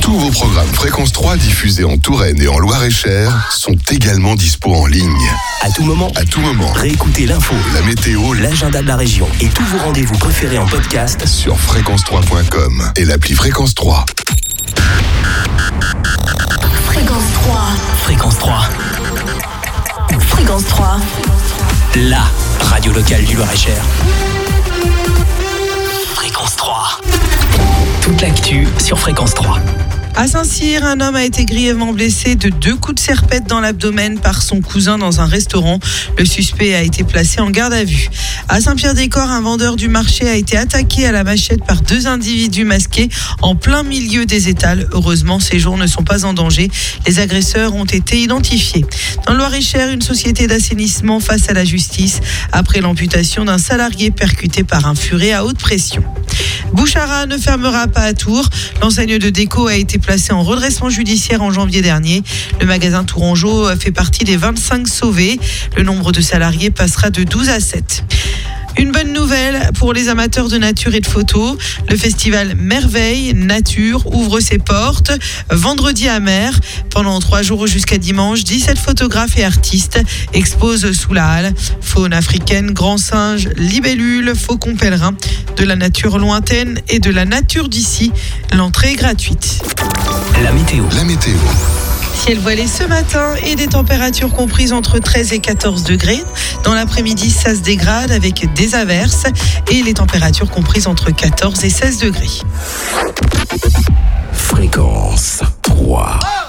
Tous vos programmes Fréquence 3 diffusés en Touraine et en Loir-et-Cher sont également dispo en ligne. À tout moment. Réécoutez l'info, la météo, l'agenda de la région et tous vos rendez-vous préférés en podcast sur fréquence3.com et l'appli Fréquence 3. Fréquence 3. Fréquence 3. Fréquence 3. La radio locale du Loir-et-Cher. Fréquence 3. Toute l'actu sur Fréquence 3. À Saint-Cyr, un homme a été grièvement blessé de 2 coups de serpette dans l'abdomen par son cousin dans un restaurant. Le suspect a été placé en garde à vue. À Saint-Pierre-des-Corps, un vendeur du marché a été attaqué à la machette par 2 individus masqués en plein milieu des étals. Heureusement, ces jours ne sont pas en danger. Les agresseurs ont été identifiés. Dans le Loir-et-Cher, une société d'assainissement face à la justice après l'amputation d'un salarié percuté par un furet à haute pression. Bouchara ne fermera pas à Tours. L'enseigne de déco a été placée en redressement judiciaire en janvier dernier. Le magasin Tourangeau fait partie des 25 sauvés. Le nombre de salariés passera de 12 à 7. Une bonne nouvelle pour les amateurs de nature et de photos. Le festival Merveille Nature ouvre ses portes vendredi à Mer. Pendant 3 jours jusqu'à dimanche, 17 photographes et artistes exposent sous la halle. Faune africaine, grands singes, libellules, faucons pèlerins, de la nature lointaine et de la nature d'ici. L'entrée est gratuite. La météo. Ciel voilé ce matin et des températures comprises entre 13 et 14 degrés. Dans l'après-midi, ça se dégrade avec des averses et les températures comprises entre 14 et 16 degrés. Fréquence 3.